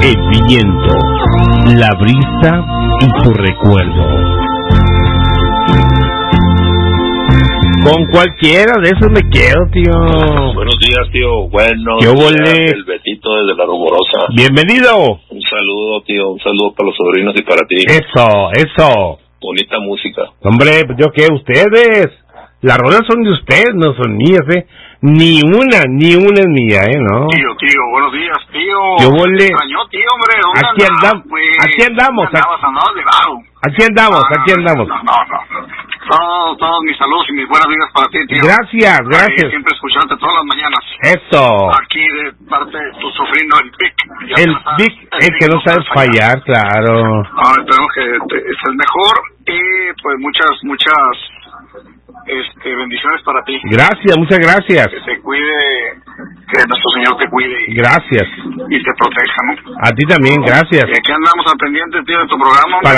el viento, la brisa y tu recuerdo. Con cualquiera de esos me quedo, tío. Buenos días, tío. Buenos días, el Betito desde La Rumorosa. Bienvenido. Un saludo, tío. Un saludo para los sobrinos y para ti. Eso. Bonita música. Hombre, ¿yo qué? Ustedes. Las rolas son de ustedes, no son mías, Ni una es mía, ¿no? Tío, buenos días, tío. Yo volé. Extrañó, tío, hombre. Aquí andamos. Aquí andamos. No. Todos mis saludos y mis buenas vidas para ti, tío. Gracias. Siempre escucharte todas las mañanas. Eso. Aquí de parte de tu sobrino, el Vic. El que no sabe fallar, claro. No, esperemos que estés mejor y pues muchas bendiciones para ti. Gracias, muchas gracias. Que te cuide, que nuestro Señor te cuide. Gracias. Y te proteja, ¿no? A ti también, gracias. Y aquí andamos al pendiente, tío, de tu programa.